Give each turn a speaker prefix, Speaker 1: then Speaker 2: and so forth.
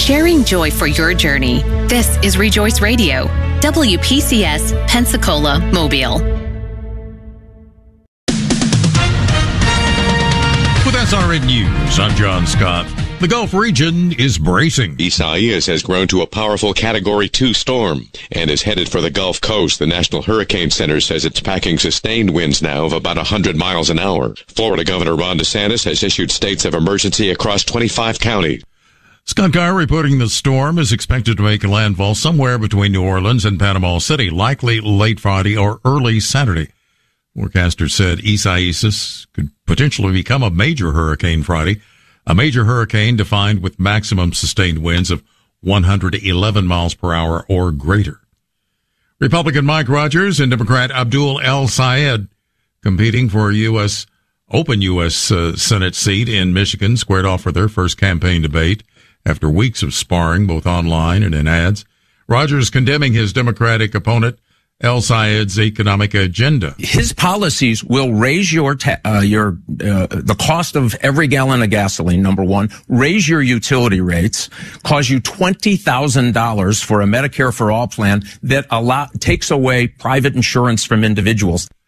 Speaker 1: sharing joy for your journey. This is Rejoice Radio, WPCS, Pensacola, Mobile.
Speaker 2: With SRN News, I'm John Scott. The Gulf region is bracing.
Speaker 3: Isaias has grown to a powerful Category 2 storm and is headed for the Gulf Coast. The National Hurricane Center says it's packing sustained winds now of about 100 miles an hour. Florida Governor Ron DeSantis has issued states of emergency across 25 counties.
Speaker 2: Scott Carr reporting the storm is expected to make landfall somewhere between New Orleans and Panama City, likely late Friday or early Saturday. Forecasters said Isaias could potentially become a major hurricane Friday. A major hurricane defined with maximum sustained winds of 111 miles per hour or greater. Republican Mike Rogers and Democrat Abdul El-Sayed, competing for a open U.S. Senate seat in Michigan, squared off for their first campaign debate after weeks of sparring, both online and in ads. Rogers condemning his Democratic opponent El-Sayed's economic agenda.
Speaker 4: His policies will raise the cost of every gallon of gasoline, number one, raise your utility rates, cause you $20,000 for a Medicare for All plan that takes away private insurance from individuals.